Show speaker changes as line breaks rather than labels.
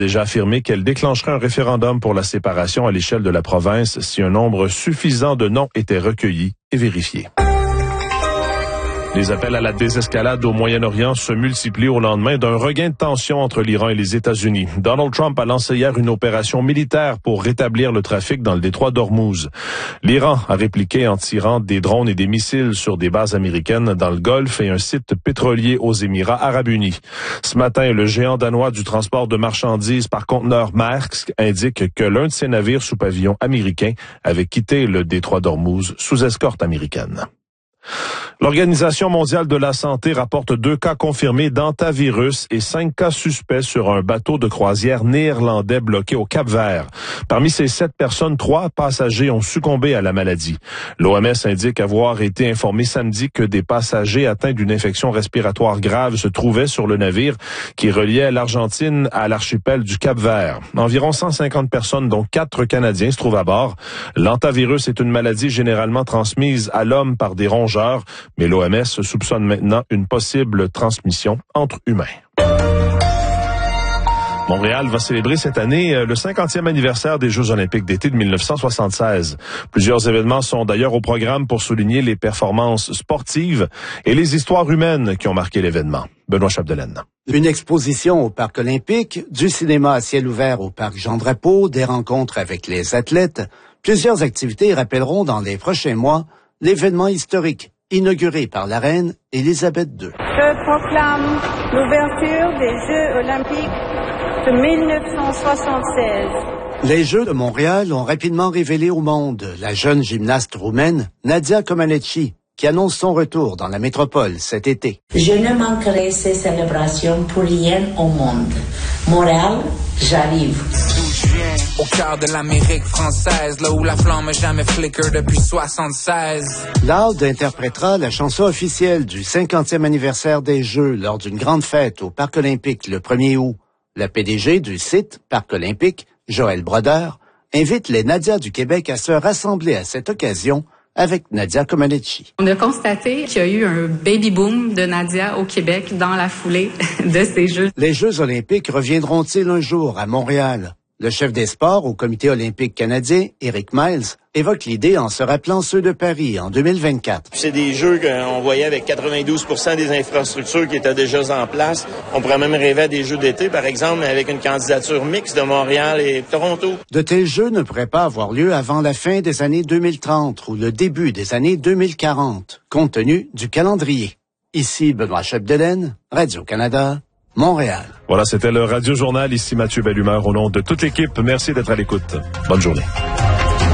déjà affirmé qu'elle déclencherait un référendum pour la séparation à l'échelle de la province si un nombre suffisant de noms était recueilli et vérifié. Les appels à la désescalade au Moyen-Orient se multiplient au lendemain d'un regain de tension entre l'Iran et les États-Unis. Donald Trump a lancé hier une opération militaire pour rétablir le trafic dans le détroit d'Ormuz. L'Iran a répliqué en tirant des drones et des missiles sur des bases américaines dans le Golfe et un site pétrolier aux Émirats arabes unis. Ce matin, le géant danois du transport de marchandises par conteneur Maersk indique que l'un de ses navires sous pavillon américain avait quitté le détroit d'Ormuz sous escorte américaine. L'Organisation mondiale de la santé rapporte 2 cas confirmés d'hantavirus et 5 cas suspects sur un bateau de croisière néerlandais bloqué au Cap-Vert. Parmi ces 7 personnes, 3 passagers ont succombé à la maladie. L'OMS indique avoir été informé samedi que des passagers atteints d'une infection respiratoire grave se trouvaient sur le navire qui reliait l'Argentine à l'archipel du Cap-Vert. Environ 150 personnes, dont 4 Canadiens, se trouvent à bord. L'hantavirus est une maladie généralement transmise à l'homme par des rongeurs, mais l'OMS soupçonne maintenant une possible transmission entre humains. Montréal va célébrer cette année le 50e anniversaire des Jeux olympiques d'été de 1976. Plusieurs événements sont d'ailleurs au programme pour souligner les performances sportives et les histoires humaines qui ont marqué l'événement. Benoît Chapdelaine.
Une exposition au Parc olympique, du cinéma à ciel ouvert au Parc Jean-Drapeau, des rencontres avec les athlètes. Plusieurs activités rappelleront dans les prochains mois l'événement historique inauguré par la reine Élisabeth II.
Je proclame l'ouverture des Jeux olympiques de 1976.
Les Jeux de Montréal ont rapidement révélé au monde la jeune gymnaste roumaine Nadia Comaneci, qui annonce son retour dans la métropole cet été.
Je ne manquerai ces célébrations pour rien au monde. Montréal, j'arrive.
Au cœur de l'Amérique française, là où la flamme n'a jamais flicker depuis 76.
Loud interprétera la chanson officielle du 50e anniversaire des Jeux lors d'une grande fête au Parc olympique le 1er août. La PDG du site Parc olympique, Joël Brodeur, invite les Nadias du Québec à se rassembler à cette occasion avec Nadia Comaneci.
On a constaté qu'il y a eu un baby boom de Nadia au Québec dans la foulée de ces Jeux.
Les Jeux olympiques reviendront-ils un jour à Montréal? Le chef des sports au Comité olympique canadien, Eric Miles, évoque l'idée en se rappelant ceux de Paris en 2024.
C'est des jeux qu'on voyait avec 92% des infrastructures qui étaient déjà en place. On pourrait même rêver à des jeux d'été, par exemple, mais avec une candidature mixte de Montréal et Toronto.
De tels jeux ne pourraient pas avoir lieu avant la fin des années 2030 ou le début des années 2040, compte tenu du calendrier. Ici Benoît Chapdelaine, Radio-Canada, Montréal.
Voilà, c'était le Radio Journal. Ici Mathieu Bellumeur au nom de toute l'équipe. Merci d'être à l'écoute. Bonne journée.